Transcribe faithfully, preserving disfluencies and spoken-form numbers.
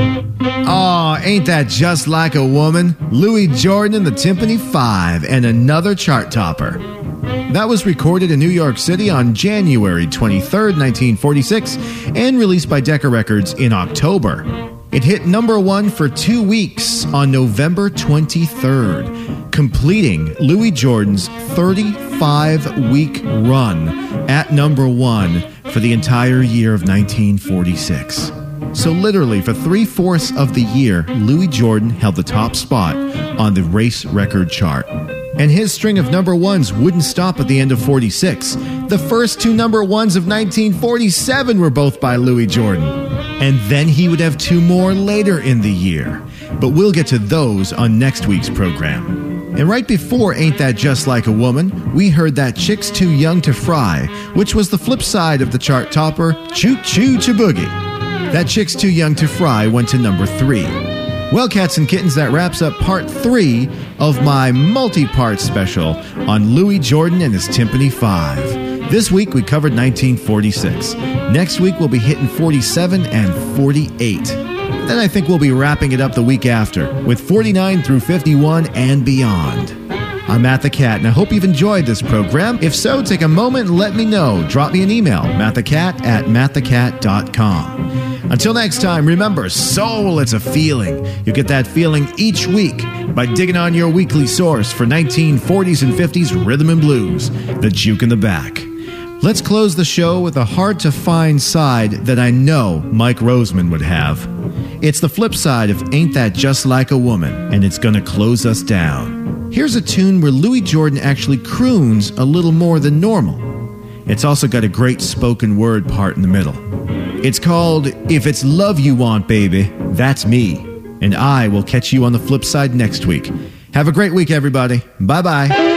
Aw, ain't that just like a woman? Louis Jordan and the Tympany Five, and another chart topper. That was recorded in New York City on January twenty-third, nineteen forty-six, and released by Decca Records in October. It hit number one for two weeks on November twenty-third, completing Louis Jordan's thirty-five week run at number one for the entire year of nineteen forty-six. So literally, for three-fourths of the year, Louis Jordan held the top spot on the race record chart. And his string of number ones wouldn't stop at the end of forty-six. The first two number ones of nineteen forty-seven were both by Louis Jordan. And then he would have two more later in the year. But we'll get to those on next week's program. And right before Ain't That Just Like a Woman, we heard that Chick's Too Young to Fry, which was the flip side of the chart topper, Choo Choo Chiboogie. That Chick's Too Young to Fry went to number three. Well, cats and kittens, that wraps up part three of my multi-part special on Louis Jordan and his Tympany Five. This week we covered nineteen forty-six. Next week we'll be hitting forty-seven and forty-eight. Then I think we'll be wrapping it up the week after with forty-nine through fifty-one and beyond. I'm Matt the Cat, and I hope you've enjoyed this program. If so, take a moment and let me know. Drop me an email, mattthecat at mattthecat dot com. Until next time, remember, soul, it's a feeling. You get that feeling each week by digging on your weekly source for nineteen forties and fifties rhythm and blues, the Juke in the Back. Let's close the show with a hard-to-find side that I know Mike Roseman would have. It's the flip side of Ain't That Just Like a Woman, and it's gonna close us down. Here's a tune where Louis Jordan actually croons a little more than normal. It's also got a great spoken word part in the middle. It's called If It's Love You Want, Baby, That's Me. And I will catch you on the flip side next week. Have a great week, everybody. Bye-bye.